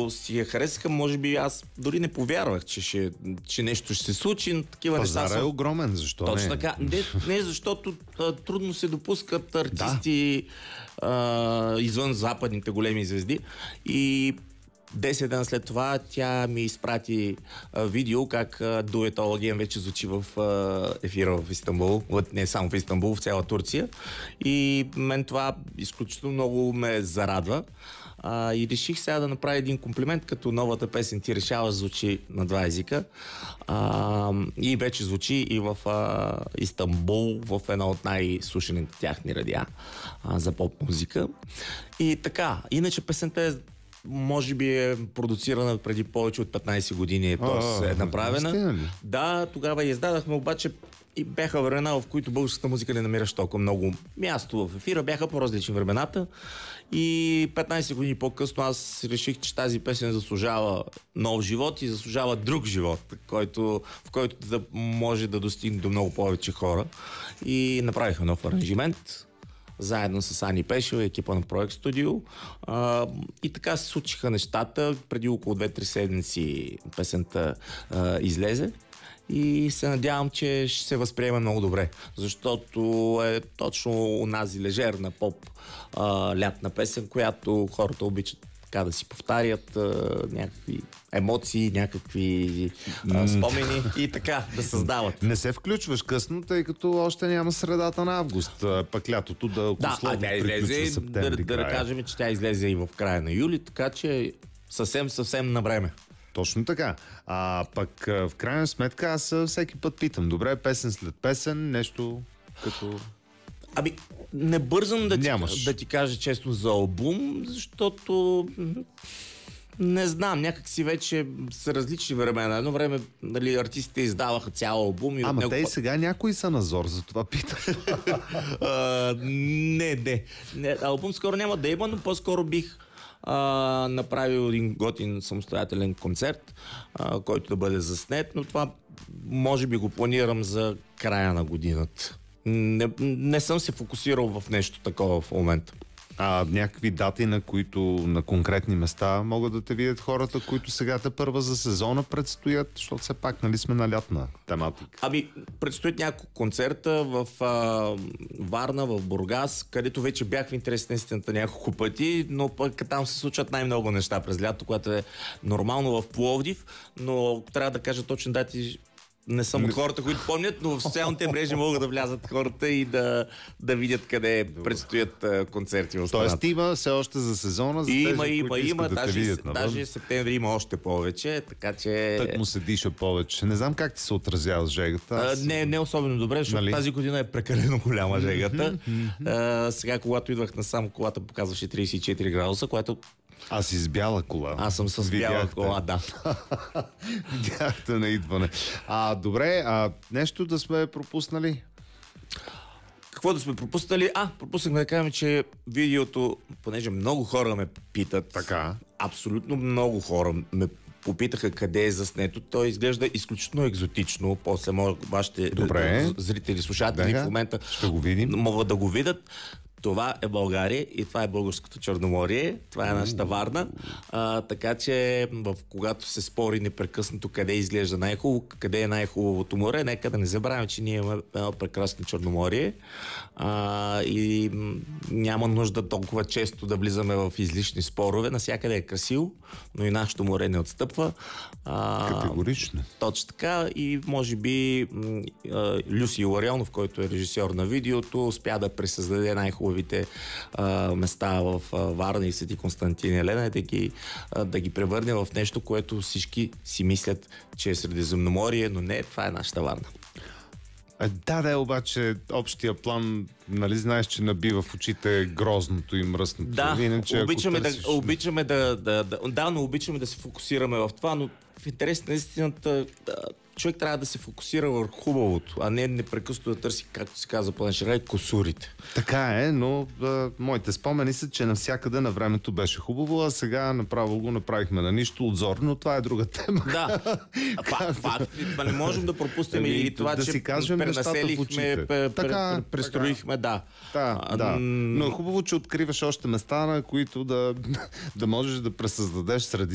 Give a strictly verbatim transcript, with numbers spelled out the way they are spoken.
си я харесаха. Може би аз дори не повярвах, че, ще, че нещо ще се случи, но такива Пазара неща са... е огромен, защо Точно не? така. Не, не защото а, трудно се допускат артисти да. а, извън западните големи звезди. И десет дена след това тя ми изпрати а, видео как а, дует Олаген вече звучи в а, ефира в Истанбул. Не само в Истанбул, в цяла Турция. И мен това изключително много ме зарадва. А, и реших сега да направя един комплимент, като новата песен "Ти решаваш" звучи на два езика. А, и вече звучи и в а, Истанбул, в едно от най-слушаните тяхни радиа а, за поп-музика. И така, иначе песента е, може би е продуцирана преди повече от петнайсет години, т.е. е направена. Да, тогава я издадахме, обаче и бяха времена, в които българската музика не намираше толкова много място в ефира. Бяха по-различни времената. И петнайсет години по-късно аз реших, че тази песен заслужава нов живот и заслужава друг живот, който, в който да може да достигне до много повече хора. И направиха нов аранжимент заедно с Ани Пешева и екипа на Проект Студио. А, и така се случиха нещата. Преди около две-три седмици песента а, излезе. И се надявам, че ще се възприеме много добре, защото е точно онази лежерна поп а, лятна песен, която хората обичат така да си повтарят а, някакви емоции, някакви а, спомени и така да създават. Не се включваш късно, тъй като още няма средата на август, пък лятото да Да, а тя излезе, да, да, да кажем, че тя излезе и в края на юли, така че съвсем, съвсем на време. Точно така. А пък в крайна сметка аз всеки път питам, добре, песен след песен, нещо като... Ами, не бързам да ти, да ти кажа честно за албум, защото не знам, някак си вече са различни времена. Едно време, нали, артистите издаваха цял албум. И Ама него... те и сега някои са на зор, за това питам. не, не, не. Албум скоро няма да има, но по-скоро бих Uh, направил един готин самостоятелен концерт, uh, който да бъде заснет, но това може би го планирам за края на годината. Не, не съм се фокусирал в нещо такова в момента. А някакви дати, на които на конкретни места могат да те видят хората, които сега те първа за сезона предстоят, защото все пак, нали, сме на лятна тематика? Ами, предстоят няколко концерта в а, Варна, в Бургас, където вече бях в интерес на истината няколко пъти, но пък там се случват най-много неща през лято, което е нормално в Пловдив, но трябва да кажа точно дати. Не съм от хората, които помнят, но в социалните мрежи могат да влязат хората и да, да видят къде Добре. предстоят а, концерти в страната. Тоест има все още за сезона, за има, тези, има, които има, искат да даже, те видят. Даже септември има още повече, така че... Так му се диша повече. Не знам как ти се отразява с жегата. Аз... А, не, не особено добре, защото нали? Тази година е прекалено голяма жегата. а, сега, когато идвах насам, колата показваше трийсет и четири градуса, което... Аз си с бяла кола. Аз съм с бяла кола, да. Видяхте на идване. А, добре, а нещо да сме пропуснали? Какво да сме пропуснали? А, пропуснахме да кажем, че видеото, понеже много хора ме питат, така, абсолютно много хора ме попитаха къде е заснето. То изглежда изключително екзотично. После вашите Добре. зрители, слушатели Дега, в момента ще го видим. Могат да го видят. Това е България и това е българското Черноморие. Това е нашата Варна. А, така че, в, когато се спори непрекъснато къде изглежда най-хубаво, къде е най-хубавото море, нека да не забравяме, че ние имаме едно прекрасно Черноморие. А, и няма нужда толкова често да влизаме в излишни спорове. Насякъде е красиво, но и нашето море не отстъпва. А, Категорично. Точно така. И може би Люси Ларионов, който е режисьор на видеото, успя да пресъздаде най-хубаво хубавите а, места в а, Варна и Свети Константин и Елена, да ги, а, да ги превърне в нещо, което всички си мислят, че е Средиземноморие, но не, това е нашата Варна. А, да, да, обаче общия план, нали знаеш, че набива в очите грозното и мръсното. Да, иначе, обичаме, търсиш... да, обичаме да, да, да, да, но обичаме да се фокусираме в това, но в интерес на истината да, човек трябва да се фокусира върху хубавото, а не непрекъснато да търси, както се казва по нашия косурите. Така е, но а, моите спомени са, че навсякъде на времето беше хубаво, а сега направо го направихме на нищо отзор, но това е друга тема. Да, факт, факт. Не можем да пропустим ами, и това, да че си кажем пренаселихме, така, престроихме, да. Да, а, да. Но е хубаво, че откриваш още места, на които да, да можеш да пресъздадеш среди